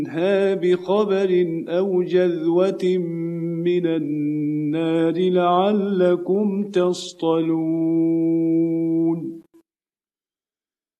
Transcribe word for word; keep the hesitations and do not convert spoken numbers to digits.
ها بخبر أو جذوة من النار لعلكم تصطلون